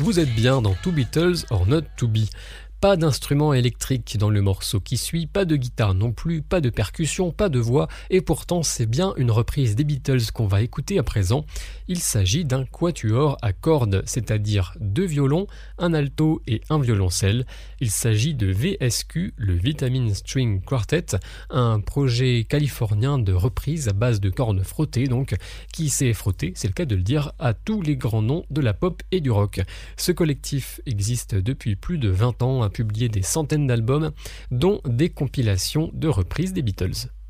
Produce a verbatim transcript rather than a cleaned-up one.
Vous êtes bien dans Two Beatles or Not To Be. Pas d'instrument électrique dans le morceau qui suit, pas de guitare non plus, pas de percussion, pas de voix, et pourtant c'est bien une reprise des Beatles qu'on va écouter à présent. Il s'agit d'un quatuor à cordes, c'est-à-dire deux violons, un alto et un violoncelle. Il s'agit de V S Q, le Vitamin String Quartet, un projet californien de reprise à base de cordes frottées, donc, qui s'est frotté, c'est le cas de le dire, à tous les grands noms de la pop et du rock. Ce collectif existe depuis plus de vingt ans, a publié des centaines d'albums, dont des compilations de reprises des Beatles.